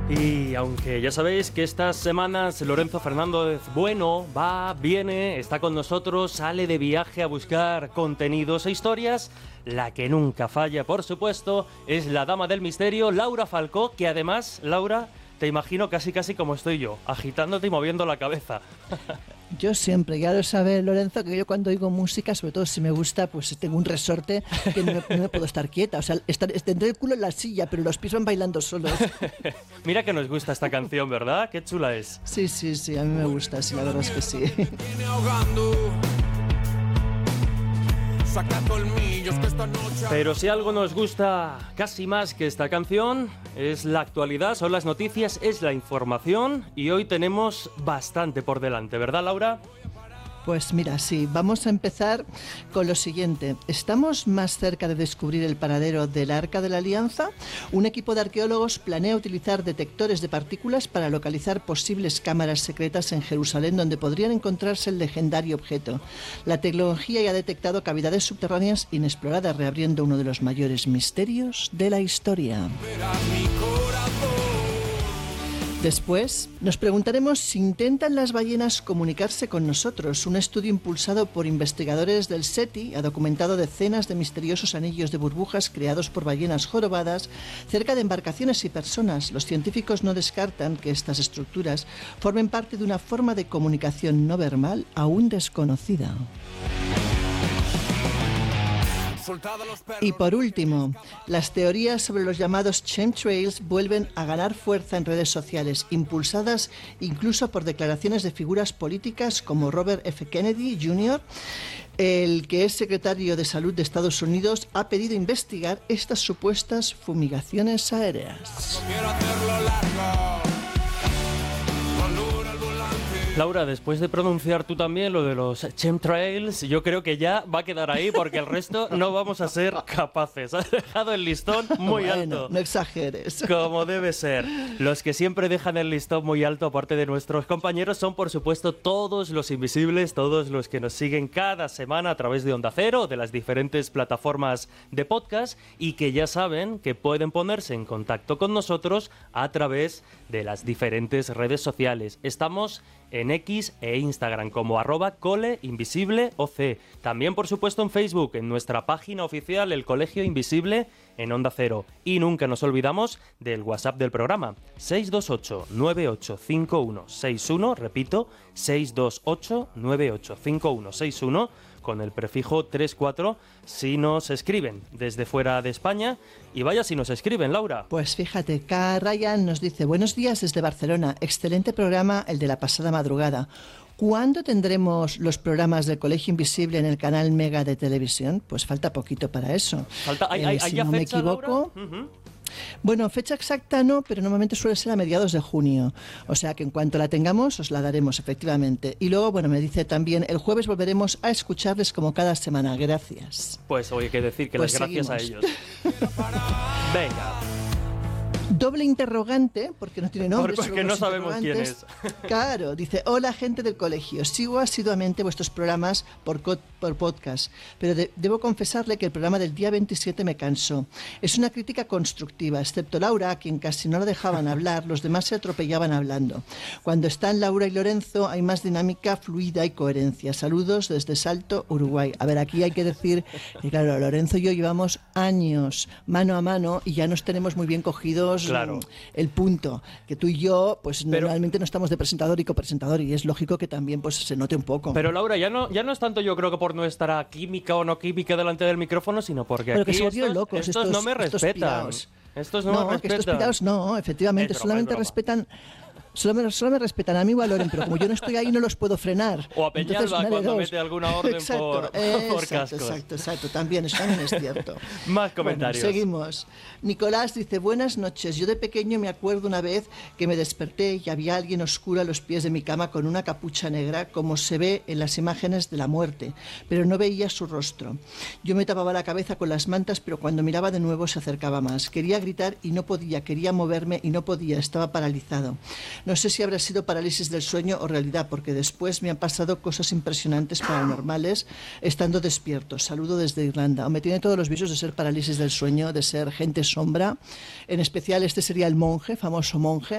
Y aunque ya sabéis que estas semanas Lorenzo Fernández Bueno va, viene, está con nosotros, sale de viaje a buscar contenidos e historias, la que nunca falla, por supuesto, es la dama del misterio, Laura Falcó, que además, Laura, te imagino casi como estoy yo, agitándote y moviendo la cabeza. Yo siempre, ya lo sabes, Lorenzo, que yo cuando oigo música, sobre todo si me gusta, pues tengo un resorte que no me puedo estar quieta. O sea, tendré el culo en la silla, pero los pies van bailando solos. Mira que nos gusta esta canción, ¿verdad? Qué chula es. Sí, a mí me gusta, sí, la verdad es que sí. Pero si algo nos gusta casi más que esta canción, es la actualidad, son las noticias, es la información y hoy tenemos bastante por delante, ¿verdad, Laura? Pues mira, sí, vamos a empezar con lo siguiente. ¿Estamos más cerca de descubrir el paradero del Arca de la Alianza? Un equipo de arqueólogos planea utilizar detectores de partículas para localizar posibles cámaras secretas en Jerusalén donde podrían encontrarse el legendario objeto. La tecnología ya ha detectado cavidades subterráneas inexploradas, reabriendo uno de los mayores misterios de la historia. Después, nos preguntaremos si intentan las ballenas comunicarse con nosotros. Un estudio impulsado por investigadores del SETI ha documentado decenas de misteriosos anillos de burbujas creados por ballenas jorobadas cerca de embarcaciones y personas. Los científicos no descartan que estas estructuras formen parte de una forma de comunicación no verbal aún desconocida. Y por último, las teorías sobre los llamados chemtrails vuelven a ganar fuerza en redes sociales, impulsadas incluso por declaraciones de figuras políticas como Robert F. Kennedy Jr., el que es secretario de Salud de Estados Unidos, ha pedido investigar estas supuestas fumigaciones aéreas. Laura, después de pronunciar tú también lo de los chemtrails, yo creo que ya va a quedar ahí porque el resto no vamos a ser capaces. Has dejado el listón muy alto. No exageres. Como debe ser. Los que siempre dejan el listón muy alto, aparte de nuestros compañeros, son por supuesto todos los invisibles, todos los que nos siguen cada semana a través de Onda Cero, de las diferentes plataformas de podcast y que ya saben que pueden ponerse en contacto con nosotros a través de las diferentes redes sociales. Estamos en X e Instagram como @coleinvisibleoc. También, por supuesto, en Facebook, en nuestra página oficial El Colegio Invisible en Onda Cero. Y nunca nos olvidamos del WhatsApp del programa, 628-985161, repito, 628-985161, con el prefijo 34 si nos escriben desde fuera de España. Y vaya si nos escriben, Laura. Pues fíjate, K. Ryan nos dice: buenos días desde Barcelona, excelente programa el de la pasada madrugada. ¿Cuándo tendremos los programas del Colegio Invisible en el canal Mega de televisión? Pues falta poquito para eso. ¿Hay si ya no fecha, me equivoco. Laura? Bueno, fecha exacta no, pero normalmente suele ser a mediados de junio. O sea que en cuanto la tengamos, os la daremos, efectivamente. Y luego, bueno, me dice también, el jueves volveremos a escucharles como cada semana. Gracias. Pues hoy hay que decir que pues las gracias seguimos. a ellos. Venga. Doble interrogante, porque no tiene nombre. Porque no sabemos quién es. Claro, dice: hola gente del colegio, sigo asiduamente vuestros programas por podcast, pero debo confesarle que el programa del día 27 me cansó. Es una crítica constructiva, excepto Laura, a quien casi no la dejaban hablar, los demás se atropellaban hablando. Cuando están Laura y Lorenzo hay más dinámica, fluida y coherencia. Saludos desde Salto, Uruguay. A ver, aquí hay que decir que claro, Lorenzo y yo llevamos años mano a mano y ya nos tenemos muy bien cogidos. Claro. El punto, que tú y yo pues normalmente no estamos de presentador y copresentador y es lógico que también pues se note un poco. Pero Laura, ya no es tanto yo creo que por nuestra química o no química delante del micrófono, sino porque pero aquí que se volvieron locos, estos no me respetan. Estos no me respetan. Que estos pirados no, efectivamente, solamente respetan. Solo me respetan a mí o a Loren, pero como yo no estoy ahí no los puedo frenar. O a Peñalba cuando mete alguna orden por cascos. Exacto, también, eso también es cierto. Más comentarios. Bueno, seguimos. Nicolás dice: buenas noches, yo de pequeño me acuerdo una vez que me desperté y había alguien oscuro a los pies de mi cama con una capucha negra, como se ve en las imágenes de la muerte, pero no veía su rostro. Yo me tapaba la cabeza con las mantas, pero cuando miraba de nuevo se acercaba más. Quería gritar y no podía, quería moverme y no podía, estaba paralizado. No sé si habrá sido parálisis del sueño o realidad, porque después me han pasado cosas impresionantes paranormales estando despierto. Saludo desde Irlanda. O me tiene todos los visos de ser parálisis del sueño, de ser gente sombra. En especial este sería el monje, famoso monje.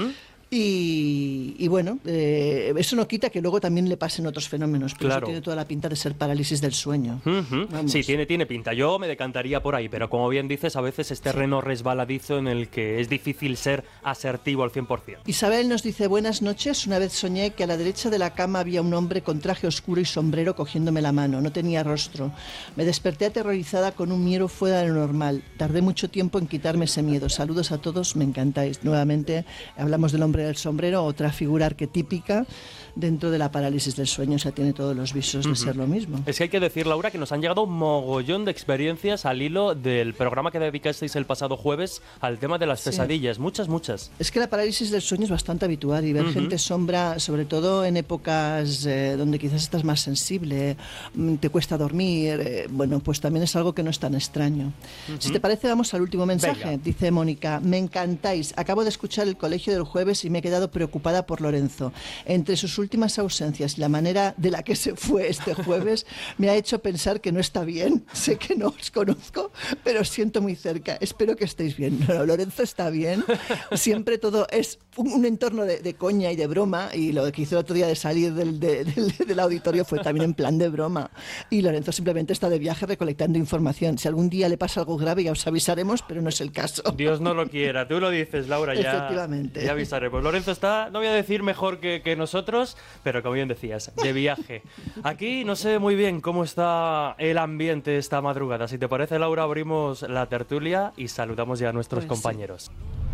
Y bueno, eso no quita que luego también le pasen otros fenómenos, pero Claro. eso tiene toda la pinta de ser parálisis del sueño. Vamos. Sí, tiene pinta. Yo me decantaría por ahí, pero como bien dices, a veces es terreno resbaladizo en el que es difícil ser asertivo al 100%. Isabel nos dice: buenas noches, una vez soñé que a la derecha de la cama había un hombre con traje oscuro y sombrero cogiéndome la mano, no tenía rostro. Me desperté aterrorizada con un miedo fuera de lo normal. Tardé mucho tiempo en quitarme ese miedo. Saludos a todos, me encantáis. Nuevamente hablamos del hombre del sombrero, otra figura arquetípica dentro de la parálisis del sueño. O sea, tiene todos los visos de ser lo mismo. Es que hay que decir, Laura, que nos han llegado un mogollón de experiencias al hilo del programa que dedicasteis el pasado jueves al tema de las pesadillas. Muchas. Es que la parálisis del sueño es bastante habitual y ver gente sombra, sobre todo en épocas donde quizás estás más sensible, te cuesta dormir, bueno, pues también es algo que no es tan extraño. Si te parece, vamos al último mensaje. Venga. Dice Mónica: me encantáis. Acabo de escuchar el colegio del jueves y me he quedado preocupada por Lorenzo. Entre sus últimas ausencias y la manera de la que se fue este jueves me ha hecho pensar que no está bien. Sé que no os conozco, pero os siento muy cerca. Espero que estéis bien. No, Lorenzo está bien. Siempre todo es un entorno de coña y de broma, y lo que hizo el otro día de salir del auditorio fue también en plan de broma. Y Lorenzo simplemente está de viaje recolectando información. Si algún día le pasa algo grave ya os avisaremos, pero no es el caso. Dios no lo quiera, tú lo dices, Laura, ya, Efectivamente. ya avisaremos. Lorenzo está, no voy a decir mejor que nosotros, pero como bien decías, de viaje. Aquí no sé muy bien cómo está el ambiente esta madrugada. Si te parece, Laura, abrimos la tertulia y saludamos ya a nuestros Pues sí. compañeros.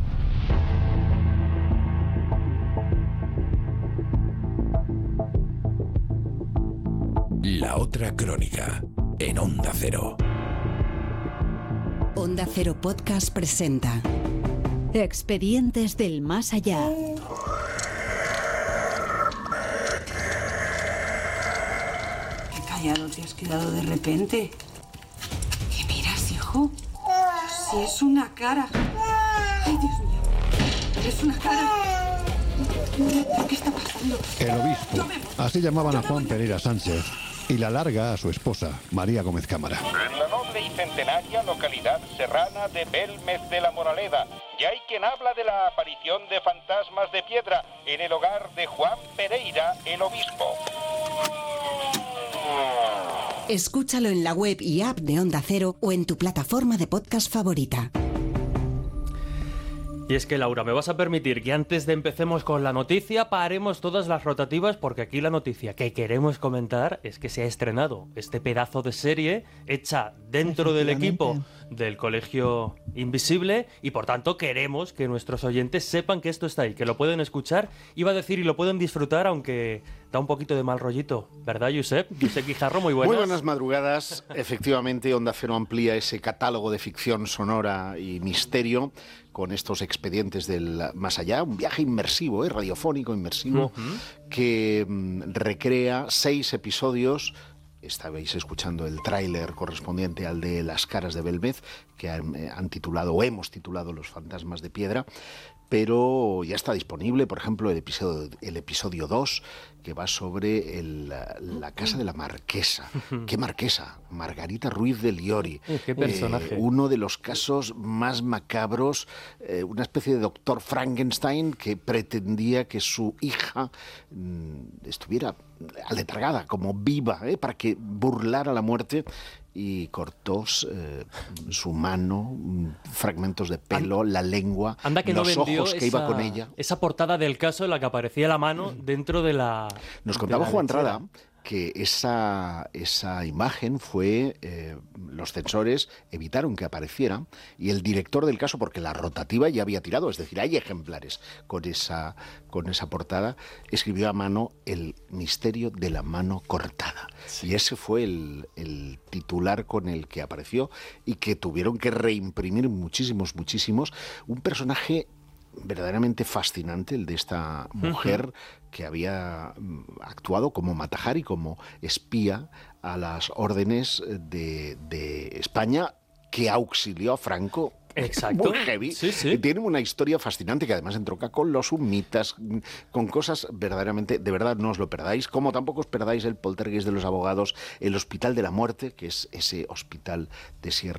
La otra crónica, en Onda Cero. Onda Cero Podcast presenta Expedientes del Más Allá. Qué callado te has quedado de repente. ¿Qué miras, hijo? Si es una cara. Ay, Dios mío. Es una cara. ¿Qué está pasando? El obispo, así llamaban a Juan Pereira Sánchez, y la larga a su esposa, María Gómez Cámara. En la noble y centenaria localidad serrana de Belmez de la Moraleda, ya hay quien habla de la aparición de fantasmas de piedra en el hogar de Juan Pereira, el obispo. Escúchalo en la web y app de Onda Cero o en tu plataforma de podcast favorita. Y es que, Laura, me vas a permitir que antes de empecemos con la noticia paremos todas las rotativas, porque aquí la noticia que queremos comentar es que se ha estrenado este pedazo de serie hecha dentro del equipo del Colegio Invisible, y por tanto queremos que nuestros oyentes sepan que esto está ahí, que lo pueden escuchar, iba a decir, y lo pueden disfrutar, aunque da un poquito de mal rollito, ¿verdad, Josep? Josep Guijarro, muy buenas. Muy buenas madrugadas. Efectivamente, Onda Cero amplía ese catálogo de ficción sonora y misterio con estos expedientes del más allá, un viaje inmersivo, radiofónico inmersivo, que recrea 6 episodios. Estabais escuchando el tráiler correspondiente al de Las caras de Belmez, que han titulado, o hemos titulado, Los fantasmas de piedra, pero ya está disponible, por ejemplo, el episodio 2, que va sobre la casa de la marquesa. ¿Qué marquesa? Margarita Ruiz de Liori. Qué personaje. Uno de los casos más macabros, una especie de doctor Frankenstein que pretendía que su hija estuviera aletargada, como viva, para que burlara la muerte, y cortó su mano, fragmentos de pelo, la lengua, Anda que los no vendió ojos que iba con ella. Esa portada del caso en la que aparecía la mano dentro de la... Nos de contaba la Juan lechera. Rada que esa imagen fue, los censores evitaron que apareciera, y el director del caso, porque la rotativa ya había tirado, es decir, hay ejemplares con esa portada, escribió a mano El misterio de la mano cortada. Sí. Y ese fue el titular con el que apareció, y que tuvieron que reimprimir muchísimos. Un personaje verdaderamente fascinante, el de esta mujer que había actuado como Matajari, como espía a las órdenes de España, que auxilió a Franco Exacto. Muy heavy. Sí, sí. Tiene una historia fascinante que además entronca con los humitas, con cosas verdaderamente, de verdad no os lo perdáis, como tampoco os perdáis el Poltergeist de los abogados, el Hospital de la Muerte, que es ese hospital de Sierra